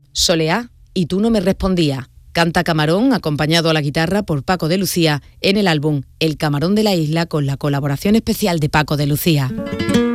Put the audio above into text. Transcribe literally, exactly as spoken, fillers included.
Soleá, y tú no me respondías. Canta Camarón, acompañado a la guitarra por Paco de Lucía, en el álbum El Camarón de la Isla, con la colaboración especial de Paco de Lucía.